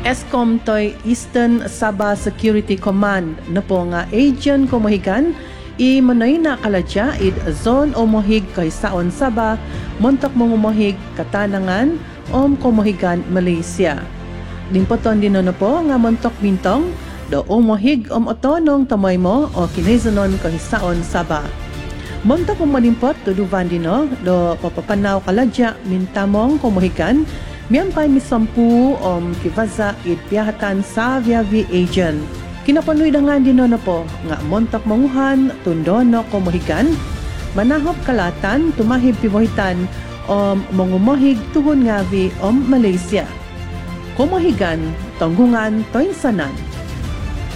ESCOM toy Eastern Sabah Security Command na po nga agent kumuhigan manoy na kaladya id zone o mohig kay saon Sabah montok mongumuhig katanangan kumuhigan Malaysia. Dimpoton din na po nga montok bintong do umuhig otonong tamoy mo o kinizanon kay saon Sabah. Montok madimpot tuduvan dino do papapanaw kaladya mintamong kumuhigan miyampay misampu kivaza id piyahatan sa viavi agent. Kinapanuy na nga din na po nga montak manguhan tundono kumuhigan manahop kalatan tumahib pibohitan mangumahig tuhon nga vi Malaysia. Kumuhigan tanggungan toinsanan.